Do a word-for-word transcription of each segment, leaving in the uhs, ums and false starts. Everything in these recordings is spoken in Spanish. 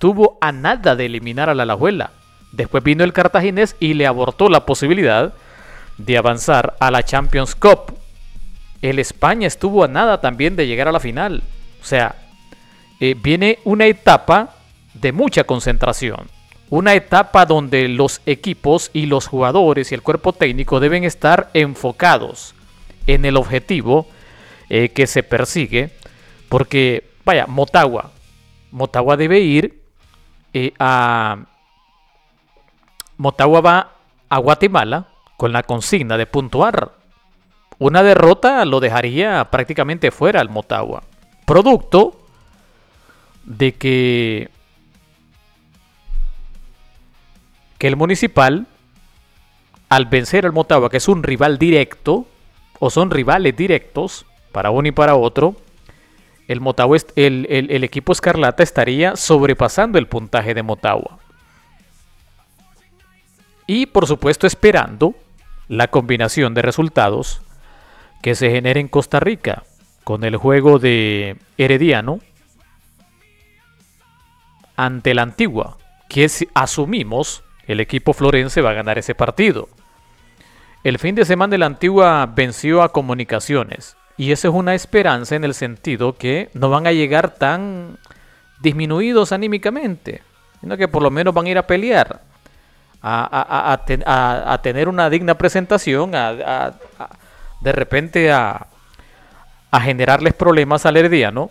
estuvo a nada de eliminar al Alajuela. Después vino el Cartaginés y le abortó la posibilidad de avanzar a la Champions Cup. El España estuvo a nada también de llegar a la final. O sea, eh, viene una etapa de mucha concentración. Una etapa donde los equipos y los jugadores y el cuerpo técnico deben estar enfocados en el objetivo eh, que se persigue. Porque, vaya, Motagua. Motagua debe ir eh, a... Motagua va a Guatemala con la consigna de puntuar. Una derrota lo dejaría prácticamente fuera al Motagua. Producto de que, que el Municipal, al vencer al Motagua, que es un rival directo, o son rivales directos para uno y para otro, el, Motagua, el, el, el equipo Escarlata estaría sobrepasando el puntaje de Motagua. Y por supuesto esperando la combinación de resultados que se genere en Costa Rica con el juego de Herediano ante la Antigua, que si asumimos el equipo florense va a ganar ese partido. El fin de semana la Antigua venció a Comunicaciones y esa es una esperanza en el sentido que no van a llegar tan disminuidos anímicamente, sino que por lo menos van a ir a pelear. A, a, a, ten, a, a tener una digna presentación, a, a, a, de repente a, a generarles problemas al Herediano,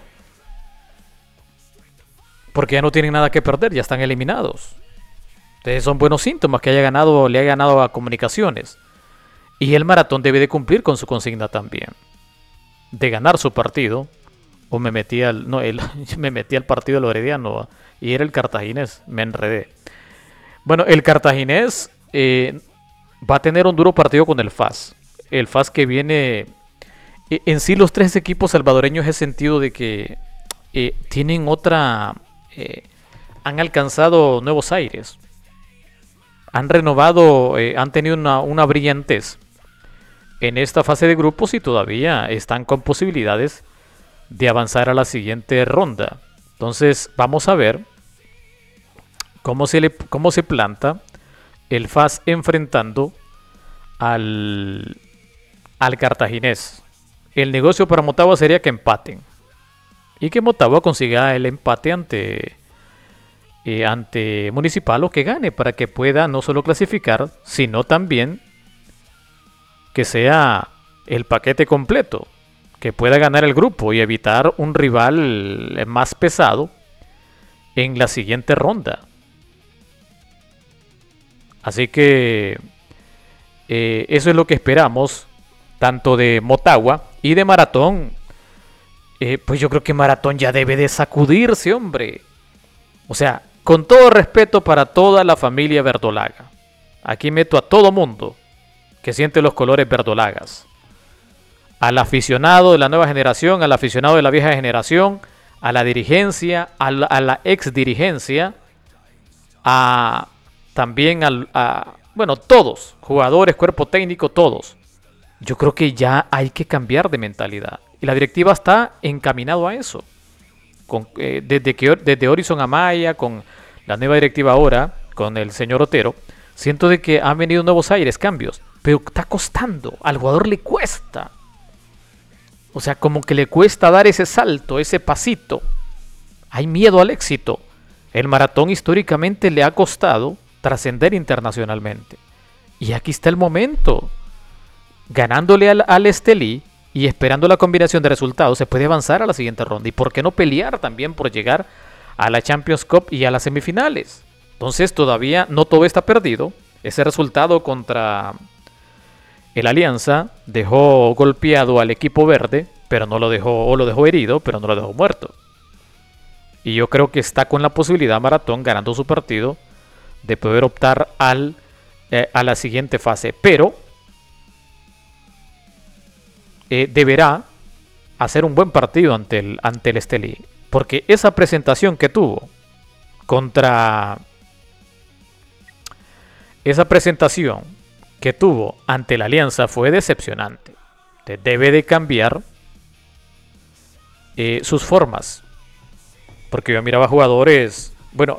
porque ya no tienen nada que perder, ya están eliminados. Entonces son buenos síntomas que haya ganado, le haya ganado a Comunicaciones. Y el Maratón debe de cumplir con su consigna también, de ganar su partido. O me metí al, no, el, me metí al partido del Herediano y era el Cartaginés, me enredé. Bueno, el Cartaginés eh, va a tener un duro partido con el F A S. El F A S que viene... Eh, en sí los tres equipos salvadoreños es sentido de que eh, tienen otra... Eh, han alcanzado nuevos aires. Han renovado, eh, han tenido una, una brillantez en esta fase de grupos y todavía están con posibilidades de avanzar a la siguiente ronda. Entonces vamos a ver cómo se, le, cómo se planta el F A S enfrentando al, al Cartaginés. El negocio para Motagua sería que empaten y que Motagua consiga el empate ante, eh, ante Municipal o que gane para que pueda no solo clasificar, sino también que sea el paquete completo, que pueda ganar el grupo y evitar un rival más pesado en la siguiente ronda. Así que eh, eso es lo que esperamos tanto de Motagua y de Maratón. Eh, pues yo creo que Maratón ya debe de sacudirse, hombre. O sea, con todo respeto para toda la familia verdolaga. Aquí meto a todo mundo que siente los colores verdolagas. Al aficionado de la nueva generación, al aficionado de la vieja generación, a la dirigencia, a la, a la ex dirigencia, a... También al, a, bueno, todos, jugadores, cuerpo técnico, todos. Yo creo que ya hay que cambiar de mentalidad. Y la directiva está encaminado a eso. Con, eh, desde, que, desde Horizon Amaya, con la nueva directiva ahora, con el señor Otero, siento de que han venido nuevos aires, cambios. Pero está costando, al jugador le cuesta. O sea, como que le cuesta dar ese salto, ese pasito. Hay miedo al éxito. El Maratón históricamente le ha costado trascender internacionalmente. Y aquí está el momento. Ganándole al, al Estelí y esperando la combinación de resultados, se puede avanzar a la siguiente ronda. ¿Y por qué no pelear también por llegar a la Champions Cup y a las semifinales? Entonces todavía no todo está perdido. Ese resultado contra el Alianza dejó golpeado al equipo verde, pero no lo dejó, o lo dejó herido, pero no lo dejó muerto. Y yo creo que está con la posibilidad Maratón, ganando su partido, de poder optar al, eh, a la siguiente fase. Pero eh, deberá hacer un buen partido ante el, ante el Estelí. Porque esa presentación que tuvo contra... Esa presentación que tuvo ante la Alianza fue decepcionante. Debe de cambiar eh, sus formas. Porque yo miraba jugadores